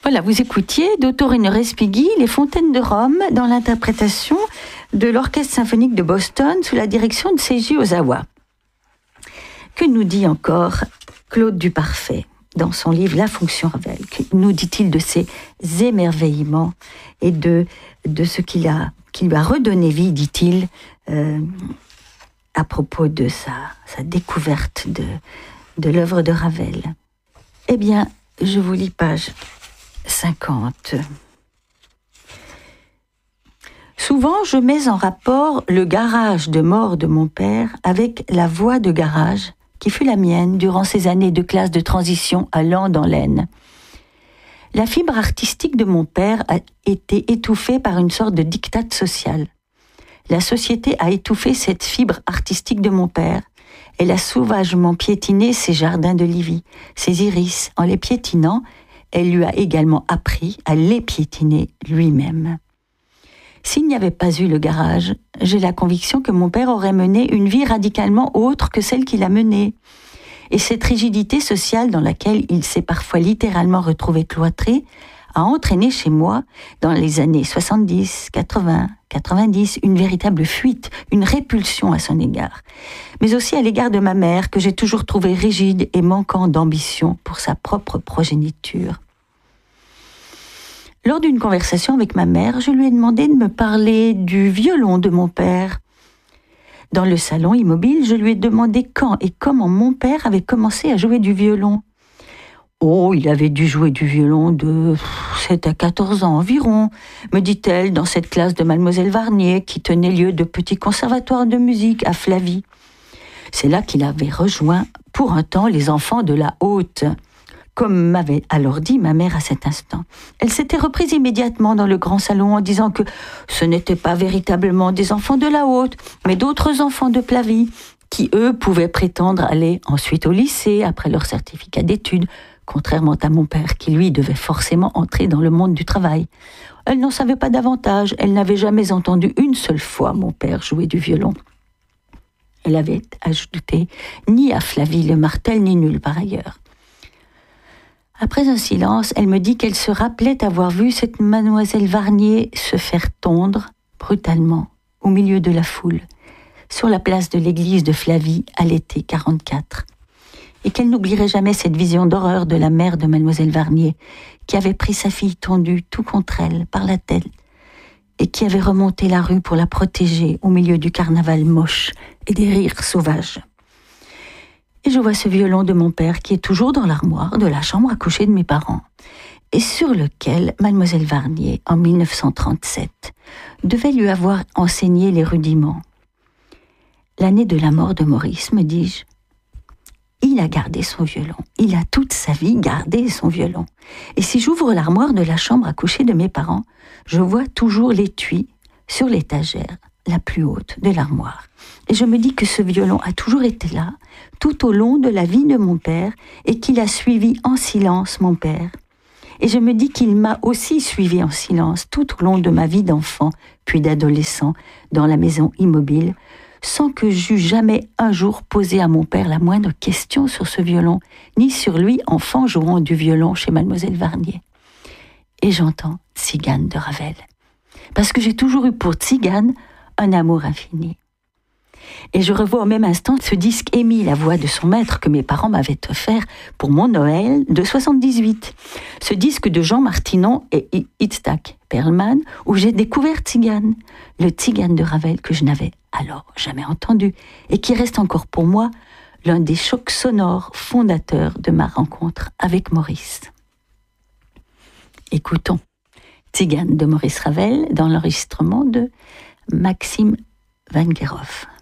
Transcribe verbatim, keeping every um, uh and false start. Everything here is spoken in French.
Voilà, vous écoutiez d'Ottorino Respighi Les Fontaines de Rome dans l'interprétation de l'Orchestre symphonique de Boston sous la direction de Seiji Ozawa. Que nous dit encore Claude Duparfait dans son livre La fonction Ravel? Que nous dit-il de ses émerveillements et de, de ce qu'il a, qui lui a redonné vie, dit-il, euh, à propos de sa, sa découverte de, de l'œuvre de Ravel? Eh bien, je vous lis page cinquante. Souvent, je mets en rapport le garage de mort de mon père avec la voie de garage qui fut la mienne durant ces années de classe de transition à Land en l'Aisne. La fibre artistique de mon père a été étouffée par une sorte de diktat social. La société a étouffé cette fibre artistique de mon père. Elle a sauvagement piétiné ses jardins de Livy, ses iris. En les piétinant, elle lui a également appris à les piétiner lui-même. S'il n'y avait pas eu le garage, j'ai la conviction que mon père aurait mené une vie radicalement autre que celle qu'il a menée. Et cette rigidité sociale dans laquelle il s'est parfois littéralement retrouvé cloîtré a entraîné chez moi, dans les années soixante-dix, quatre-vingts, quatre-vingt-dix, une véritable fuite, une répulsion à son égard. Mais aussi à l'égard de ma mère, que j'ai toujours trouvée rigide et manquant d'ambition pour sa propre progéniture. Lors d'une conversation avec ma mère, je lui ai demandé de me parler du violon de mon père. Dans le salon immobile, je lui ai demandé quand et comment mon père avait commencé à jouer du violon. Oh, il avait dû jouer du violon de sept à quatorze ans environ, me dit-elle, dans cette classe de Mademoiselle Varnier qui tenait lieu de petit conservatoire de musique à Flavie. C'est là qu'il avait rejoint pour un temps les enfants de la Haute, comme m'avait alors dit ma mère à cet instant. Elle s'était reprise immédiatement dans le grand salon en disant que ce n'étaient pas véritablement des enfants de la Haute, mais d'autres enfants de Plavie, qui eux pouvaient prétendre aller ensuite au lycée après leur certificat d'études, contrairement à mon père qui lui devait forcément entrer dans le monde du travail. Elle n'en savait pas davantage, elle n'avait jamais entendu une seule fois mon père jouer du violon. Elle avait ajouté ni à Flavie le Martel ni nulle par ailleurs. Après un silence, elle me dit qu'elle se rappelait avoir vu cette Mademoiselle Varnier se faire tondre brutalement au milieu de la foule, sur la place de l'église de Flavie à l'été quarante-quatre, et qu'elle n'oublierait jamais cette vision d'horreur de la mère de Mademoiselle Varnier, qui avait pris sa fille tondue tout contre elle par la tête, et qui avait remonté la rue pour la protéger au milieu du carnaval moche et des rires sauvages. Et je vois ce violon de mon père qui est toujours dans l'armoire de la chambre à coucher de mes parents, et sur lequel Mademoiselle Varnier, en mille neuf cent trente-sept, devait lui avoir enseigné les rudiments. L'année de la mort de Maurice, me dis-je, il a gardé son violon. Il a toute sa vie gardé son violon. Et si j'ouvre l'armoire de la chambre à coucher de mes parents, je vois toujours l'étui sur l'étagère la plus haute de l'armoire. Et je me dis que ce violon a toujours été là, tout au long de la vie de mon père, et qu'il a suivi en silence mon père. Et je me dis qu'il m'a aussi suivi en silence tout au long de ma vie d'enfant, puis d'adolescent, dans la maison immobile, sans que j'eus jamais un jour posé à mon père la moindre question sur ce violon, ni sur lui, enfant jouant du violon chez Mademoiselle Varnier. Et j'entends Tzigane de Ravel, parce que j'ai toujours eu pour Tzigane un amour infini. Et je revois au même instant ce disque émis, la voix de son maître que mes parents m'avaient offert pour mon Noël de soixante-dix-huit. Ce disque de Jean Martinon et Itzhak Perlman, où j'ai découvert Tzigane, le Tzigane de Ravel que je n'avais alors jamais entendu et qui reste encore pour moi l'un des chocs sonores fondateurs de ma rencontre avec Maurice. Écoutons Tzigane de Maurice Ravel dans l'enregistrement de Maxime Vangeroff.